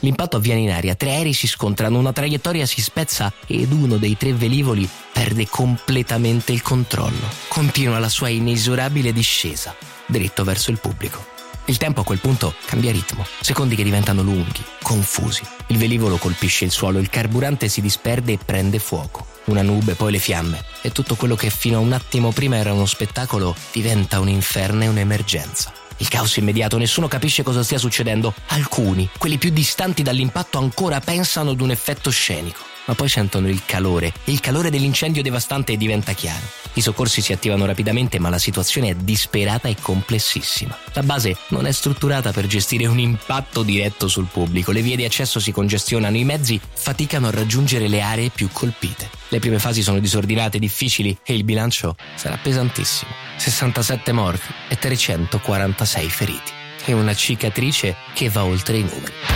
L'impatto avviene in aria, 3 aerei si scontrano, una traiettoria si spezza ed uno dei 3 velivoli perde completamente il controllo. Continua la sua inesorabile discesa, dritto verso il pubblico. Il tempo a quel punto cambia ritmo, secondi che diventano lunghi, confusi. Il velivolo colpisce il suolo, il carburante si disperde e prende fuoco. Una nube, poi le fiamme, e tutto quello che fino a un attimo prima era uno spettacolo diventa un inferno e un'emergenza. Il caos immediato, nessuno capisce cosa stia succedendo. Alcuni, quelli più distanti dall'impatto, ancora pensano ad un effetto scenico. Ma poi sentono il calore dell'incendio devastante e diventa chiaro. I soccorsi si attivano rapidamente, ma la situazione è disperata e complessissima. La base non è strutturata per gestire un impatto diretto sul pubblico, le vie di accesso si congestionano, i mezzi faticano a raggiungere le aree più colpite. Le prime fasi sono disordinate, difficili e il bilancio sarà pesantissimo. 67 morti e 346 feriti. E una cicatrice che va oltre i numeri.